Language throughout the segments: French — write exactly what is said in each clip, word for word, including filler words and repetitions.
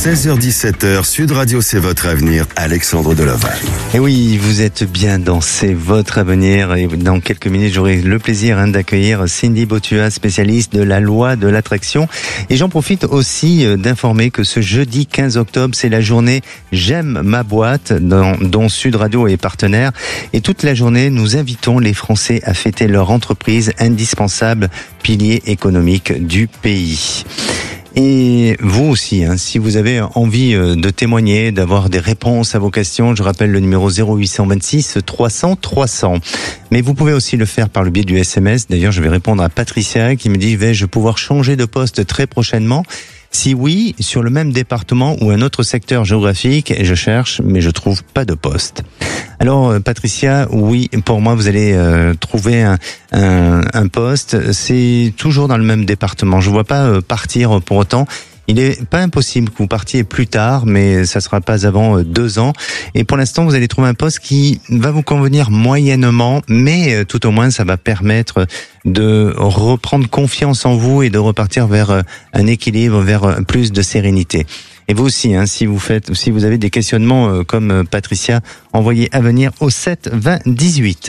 seize heures dix-sept heures, Sud Radio, c'est votre avenir, Alexandre Deloval. Et oui, vous êtes bien dans C'est votre avenir. Et dans quelques minutes, j'aurai le plaisir hein, d'accueillir Cindy Botua, spécialiste de la loi de l'attraction. Et j'en profite aussi d'informer que ce jeudi quinze octobre, c'est la journée J'aime ma boîte, dont, dont Sud Radio est partenaire. Et toute la journée, nous invitons les Français à fêter leur entreprise, indispensable pilier économique du pays. Et vous aussi, hein, si vous avez envie de témoigner, d'avoir des réponses à vos questions, je rappelle le numéro zéro huit cent vingt-six trois cents trois cents. Mais vous pouvez aussi le faire par le biais du S M S. D'ailleurs, je vais répondre à Patricia qui me dit « Vais-je pouvoir changer de poste très prochainement ?» Si oui, sur le même département ou un autre secteur géographique, je cherche, mais je trouve pas de poste. Alors, Patricia, oui, pour moi, vous allez euh, trouver un, un, un poste. C'est toujours dans le même département. Je ne vois pas euh, partir pour autant. Il n'est pas impossible que vous partiez plus tard, mais ça sera pas avant deux ans. Et pour l'instant, vous allez trouver un poste qui va vous convenir moyennement, mais tout au moins, ça va permettre de reprendre confiance en vous et de repartir vers un équilibre, vers plus de sérénité. Et vous aussi, hein, si vous faites, si vous avez des questionnements comme Patricia, envoyez à venir au sept vingt dix-huit.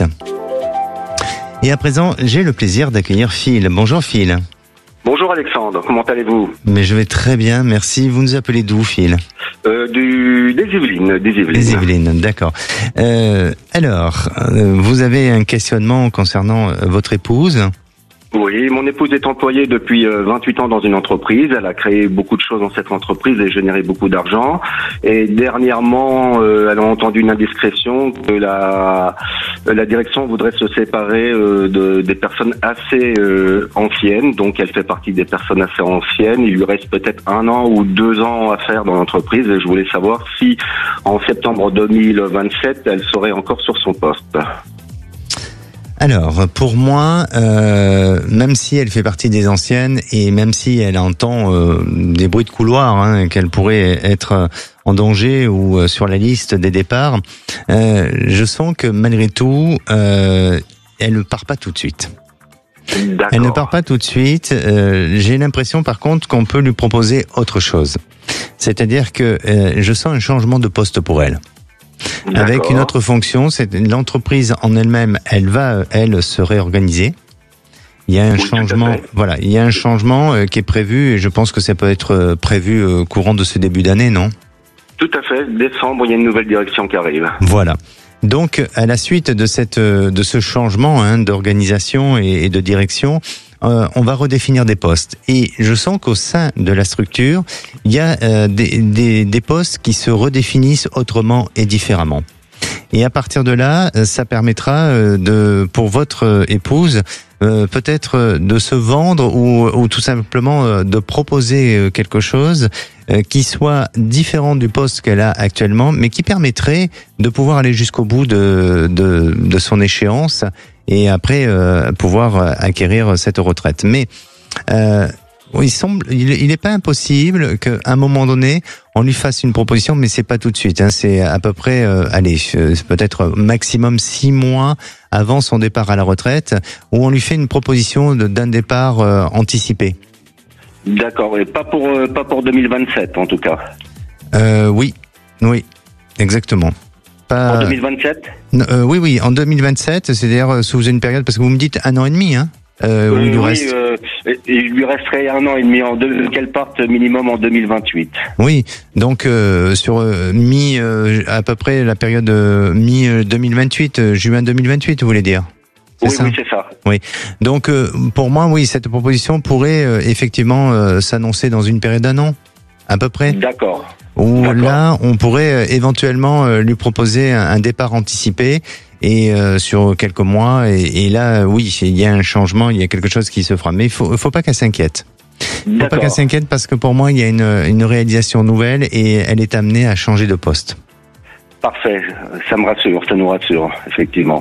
Et à présent, j'ai le plaisir d'accueillir Phil. Bonjour Phil. Bonjour Alexandre, comment allez-vous? Mais je vais très bien, merci. Vous nous appelez d'où, Phil? euh, du, Des Yvelines. Des Yvelines, des Yvelines, d'accord. Euh, alors, vous avez un questionnement concernant votre épouse? Oui, mon épouse est employée depuis vingt-huit ans dans une entreprise. Elle a créé beaucoup de choses dans cette entreprise et généré beaucoup d'argent. Et dernièrement, euh, elle a entendu une indiscrétion que la, la direction voudrait se séparer euh, de, des personnes assez euh, anciennes. Donc, elle fait partie des personnes assez anciennes. Il lui reste peut-être un an ou deux ans à faire dans l'entreprise. Et je voulais savoir si, en septembre deux mille vingt-sept, elle serait encore sur son poste. Alors, pour moi, euh, même si elle fait partie des anciennes et même si elle entend euh, des bruits de couloir, hein, qu'elle pourrait être en danger ou euh, sur la liste des départs, euh, je sens que malgré tout, euh, elle ne part pas tout de suite. D'accord. Elle ne part pas tout de suite. Euh, j'ai l'impression, par contre, qu'on peut lui proposer autre chose. C'est-à-dire que euh, je sens un changement de poste pour elle. D'accord. Avec une autre fonction, c'est l'entreprise en elle-même, elle va, elle, se réorganiser. Il y a un oui, changement, voilà, il y a un changement euh, qui est prévu et je pense que ça peut être euh, prévu euh, courant de ce début d'année, non? Tout à fait. Décembre, il y a une nouvelle direction qui arrive. Voilà. Donc, à la suite de cette, de ce changement hein, d'organisation et, et de direction, euh, on va redéfinir des postes. Et je sens qu'au sein de la structure, il y a euh, des, des, des postes qui se redéfinissent autrement et différemment. Et à partir de là, ça permettra de, pour votre épouse, euh, peut-être de se vendre ou, ou tout simplement de proposer quelque chose qui soit différent du poste qu'elle a actuellement, mais qui permettrait de pouvoir aller jusqu'au bout de, de, de son échéance et après euh, pouvoir acquérir cette retraite. Mais euh, il semble, il n'est pas impossible qu'à un moment donné, on lui fasse une proposition, mais c'est pas tout de suite. Hein, c'est à peu près, euh, allez, peut-être maximum six mois avant son départ à la retraite, où on lui fait une proposition de, d'un départ euh, anticipé. D'accord, et pas pour euh, pas pour deux mille vingt-sept en tout cas. Euh, oui, oui, exactement. Pas... En deux mille vingt-sept euh, Oui, oui, en deux mille vingt-sept, c'est-à-dire sous une période, parce que vous me dites un an et demi, hein. Euh, euh, il lui oui, reste... euh, il lui resterait un an et demi en deux, qu'elle parte minimum en deux mille vingt-huit. Oui, donc euh, sur euh, mi euh, à peu près la période euh, mi deux mille vingt-huit, euh, juin deux mille vingt-huit, vous voulez dire? Oui, ça oui, c'est ça. Oui. Donc euh, pour moi, oui, cette proposition pourrait euh, effectivement euh, s'annoncer dans une période d'un an, à peu près. D'accord. Où D'accord. là, on pourrait euh, éventuellement euh, lui proposer un, un départ anticipé. Et euh, sur quelques mois, et, et là, oui, il y a un changement, il y a quelque chose qui se fera. Mais il faut, faut pas qu'elle s'inquiète. Il faut pas qu'elle s'inquiète parce que pour moi, il y a une, une réalisation nouvelle et elle est amenée à changer de poste. Parfait, ça me rassure, ça nous rassure, effectivement.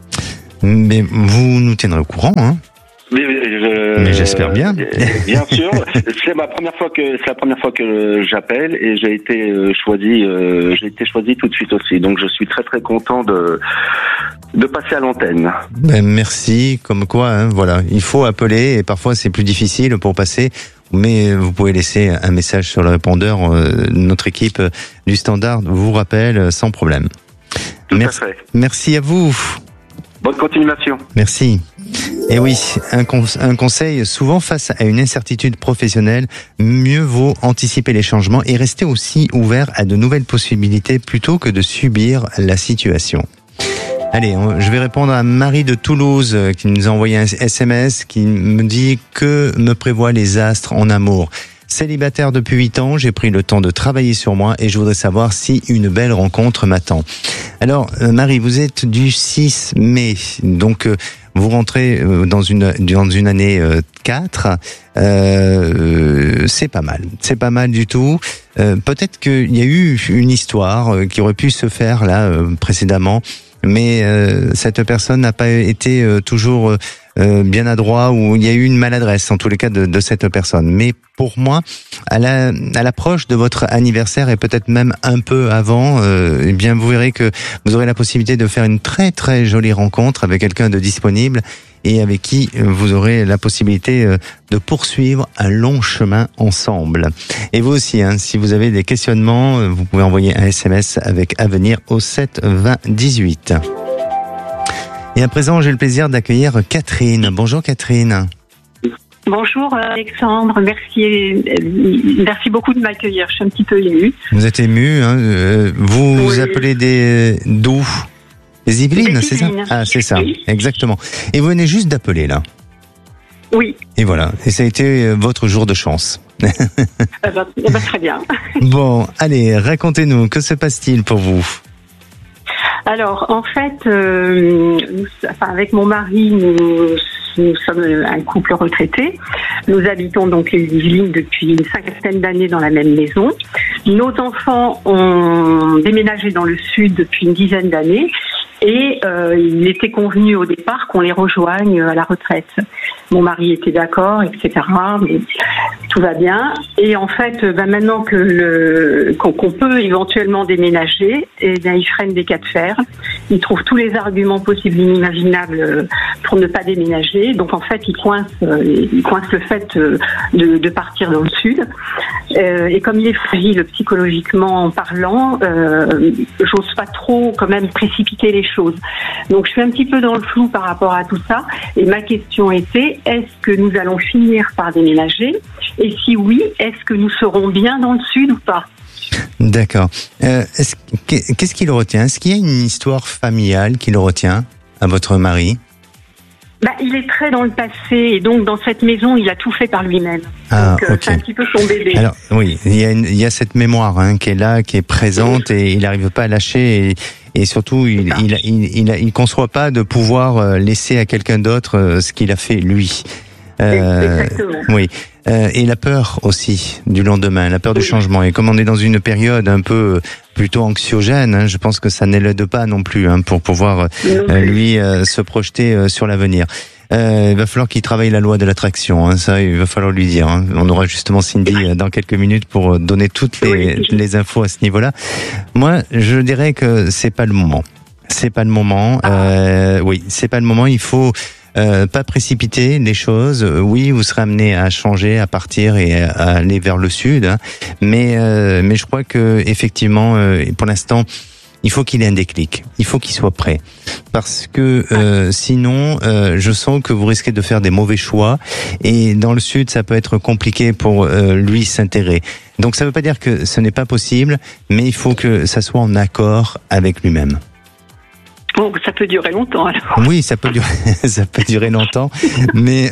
Mais vous nous tiendrez au courant, hein? Mais, je, Mais j'espère bien. Bien sûr, c'est ma première fois que c'est la première fois que j'appelle et j'ai été choisi, euh, j'ai été choisi tout de suite aussi. Donc je suis très très content de de passer à l'antenne. Ben merci, comme quoi, hein, voilà, il faut appeler et parfois c'est plus difficile pour passer. mais vous pouvez laisser un message sur le répondeur. Euh, notre équipe du Standard vous rappelle sans problème. Tout merci, à fait. Merci à vous. Bonne continuation. Merci. Et oui, un, con- un conseil, souvent face à une incertitude professionnelle, mieux vaut anticiper les changements et rester aussi ouvert à de nouvelles possibilités plutôt que de subir la situation. Allez, on, je vais répondre à Marie de Toulouse qui nous a envoyé un S M S qui me dit « Que me prévoient les astres en amour ?» Célibataire depuis huit ans, j'ai pris le temps de travailler sur moi et je voudrais savoir si une belle rencontre m'attend. Alors, euh, Marie, vous êtes du six mai, donc euh, vous rentrez euh, dans une dans une année euh, quatre. Euh, c'est pas mal, c'est pas mal du tout. Euh, peut-être qu'il y a eu une histoire euh, qui aurait pu se faire là euh, précédemment, mais euh, cette personne n'a pas été euh, toujours euh, Euh, bien adroit, ou il y a eu une maladresse en tous les cas de, de cette personne. Mais pour moi, à la, à l'approche de votre anniversaire et peut-être même un peu avant, euh, eh bien vous verrez que vous aurez la possibilité de faire une très très jolie rencontre avec quelqu'un de disponible et avec qui vous aurez la possibilité de poursuivre un long chemin ensemble. Et vous aussi, hein, si vous avez des questionnements, vous pouvez envoyer un S M S avec Avenir au sept vingt dix-huit. Et à présent, j'ai le plaisir d'accueillir Catherine. Bonjour Catherine. Bonjour Alexandre, merci, merci beaucoup de m'accueillir. Je suis un petit peu émue. Vous êtes émue, hein, vous vous oui. appelez des d'où ? Des Yvelines, des c'est Yvelines. ça ? Ah, c'est ça, oui. Exactement. Et vous venez juste d'appeler là. Oui. Et voilà, et ça a été votre jour de chance. Eh ben, eh ben, très bien. Bon, allez, racontez-nous, que se passe-t-il pour vous ? Alors, en fait, euh, nous, enfin, avec mon mari, nous, nous sommes un couple retraité. Nous habitons donc les Yvelines depuis une cinquantaine d'années dans la même maison. Nos enfants ont déménagé dans le sud depuis une dizaine d'années et euh, il était convenu au départ qu'on les rejoigne à la retraite. Mon mari était d'accord, et cetera. Mais tout va bien. Et en fait, ben maintenant que le, qu'on, qu'on peut éventuellement déménager, et bien ils freinent des cas de fer. Ils trouvent tous les arguments possibles et inimaginables pour ne pas déménager. Donc en fait, ils coincent, ils coincent le fait de, de partir dans le sud. Euh, et comme il est fragile psychologiquement parlant, euh, j'ose pas trop quand même précipiter les choses. Donc je suis un petit peu dans le flou par rapport à tout ça. Et ma question était, est-ce que nous allons finir par déménager ? Et si oui, est-ce que nous serons bien dans le sud ou pas ? D'accord. Euh, est-ce, qu'est-ce qui le retient ? Est-ce qu'il y a une histoire familiale qui le retient à votre mari ? Bah, il est très dans le passé et donc dans cette maison, il a tout fait par lui-même. Ah, donc euh, okay. C'est un petit peu son bébé. Alors oui, il y a, une, il y a cette mémoire hein, qui est là, qui est présente et il n'arrive pas à lâcher et, et surtout il il, il, il, il conçoit pas de pouvoir laisser à quelqu'un d'autre ce qu'il a fait lui. Euh, Exactement. Oui. Euh, et la peur aussi du lendemain, la peur du changement. Et comme on est dans une période un peu plutôt anxiogène, hein, je pense que ça n'aide pas non plus hein, pour pouvoir euh, lui euh, se projeter euh, sur l'avenir. Euh, il va falloir qu'il travaille la loi de l'attraction, hein, ça il va falloir lui dire. Hein. On aura justement Cindy euh, dans quelques minutes pour donner toutes les, les infos à ce niveau-là. Moi, je dirais que c'est pas le moment. C'est pas le moment. Euh, oui, c'est pas le moment. Il faut Euh, pas précipiter les choses. Oui, vous serez amené à changer, à partir et à aller vers le sud, hein. mais euh, mais je crois que effectivement, euh, pour l'instant, il faut qu'il ait un déclic. Il faut qu'il soit prêt, parce que euh, sinon, euh, je sens que vous risquez de faire des mauvais choix. Et dans le sud, ça peut être compliqué pour euh, lui s'intégrer. Donc, ça ne veut pas dire que ce n'est pas possible, mais il faut que ça soit en accord avec lui-même. Bon, ça peut durer longtemps alors. Oui, ça peut durer, ça peut durer longtemps, mais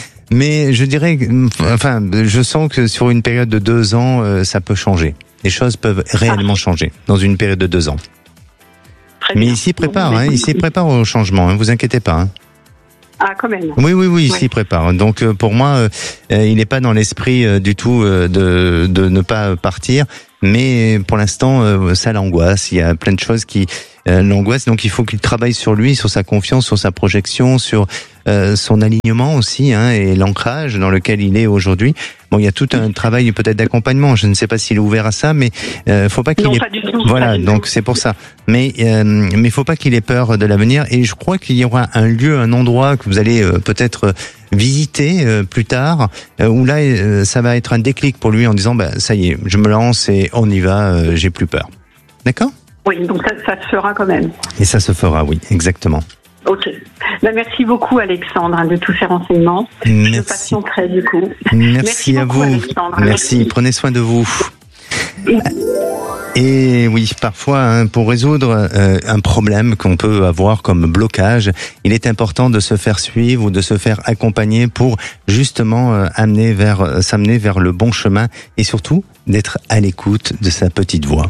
mais je dirais, enfin, je sens que sur une période de deux ans, euh, ça peut changer. Les choses peuvent réellement ah. changer dans une période de deux ans. Très mais bien. il s'y prépare, bon, hein, il s'y prépare au changement. Hein, vous inquiétez pas. Hein. Ah, quand même. Oui, oui, oui, il ouais. s'y prépare. Donc euh, pour moi, euh, il n'est pas dans l'esprit euh, du tout euh, de de ne pas partir, mais pour l'instant, euh, ça l'angoisse. Il y a plein de choses qui Euh, l'angoisse, donc il faut qu'il travaille sur lui, sur sa confiance, sur sa projection, sur euh, son alignement aussi, hein, et l'ancrage dans lequel il est aujourd'hui, Bon, il y a tout un travail peut-être d'accompagnement. Je ne sais pas s'il est ouvert à ça, mais euh, faut pas qu'il non, ait... pas du tout, voilà, pas du donc tout. c'est pour ça. Mais euh, mais faut pas qu'il ait peur de l'avenir. Et je crois qu'il y aura un lieu, un endroit que vous allez euh, peut-être visiter euh, plus tard, euh, où là euh, ça va être un déclic pour lui en disant bah ça y est, je me lance et on y va, euh, j'ai plus peur. D'accord ? Oui, donc ça, ça se fera quand même. Et ça se fera, oui, exactement. Ok. Ben, merci beaucoup, Alexandre, hein, de tous ces renseignements. Merci. Je patienterai du coup. Merci, Merci à beaucoup, vous. Alexandre. Merci. Merci. Prenez soin de vous. Et- Et oui, parfois, hein, pour résoudre euh, un problème qu'on peut avoir comme blocage, il est important de se faire suivre ou de se faire accompagner pour justement euh, amener vers, euh, s'amener vers le bon chemin et surtout d'être à l'écoute de sa petite voix.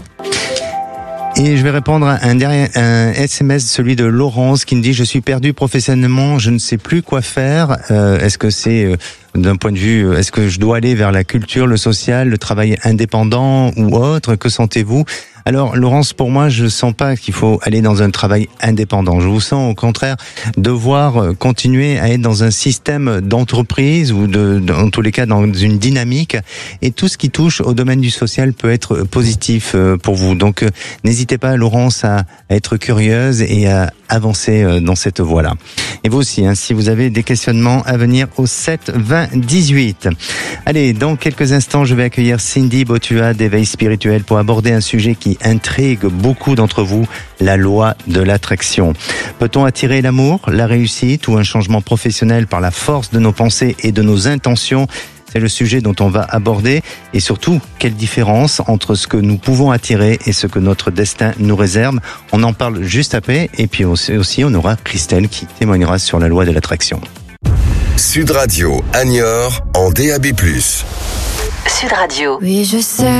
Et je vais répondre à un dernier un S M S, celui de Laurence, qui me dit: je suis perdu professionnellement, je ne sais plus quoi faire. Euh, est-ce que c'est euh, d'un point de vue, est-ce que je dois aller vers la culture, le social, le travail indépendant ou autre? Que sentez-vous? Alors, Laurence, pour moi, je sens pas qu'il faut aller dans un travail indépendant. Je vous sens, au contraire, devoir continuer à être dans un système d'entreprise ou de, dans tous les cas, dans une dynamique. Et tout ce qui touche au domaine du social peut être positif pour vous. Donc, n'hésitez pas, Laurence, à, à être curieuse et à avancer dans cette voie-là. Et vous aussi, hein, si vous avez des questionnements à venir au sept vingt dix-huit. Allez, dans quelques instants, je vais accueillir Cindy Botua d'Éveil Spirituel pour aborder un sujet qui intrigue beaucoup d'entre vous, la loi de l'attraction. Peut-on attirer l'amour, la réussite ou un changement professionnel par la force de nos pensées et de nos intentions? C'est le sujet dont on va aborder. Et surtout, quelle différence entre ce que nous pouvons attirer et ce que notre destin nous réserve? On en parle juste après. Et puis aussi, on aura Christelle qui témoignera sur la loi de l'attraction. Sud Radio, à Niort, en D A B plus. Sud Radio. Oui, je sais.